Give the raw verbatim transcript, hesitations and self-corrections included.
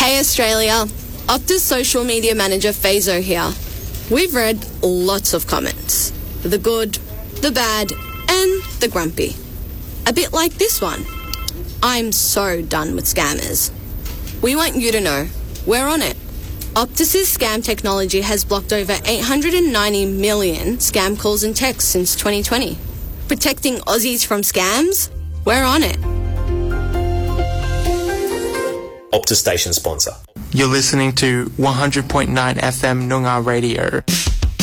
Hey Australia, Optus social media manager Fazo here. We've read lots of comments. The good, the bad, and the grumpy. A bit like this one. I'm so done with scammers. We want you to know, we're on it. Optus's scam technology has blocked over eight hundred ninety million scam calls and texts since twenty twenty. Protecting Aussies from scams? We're on it. Optus station sponsor. You're listening to one hundred point nine F M Noongar Radio.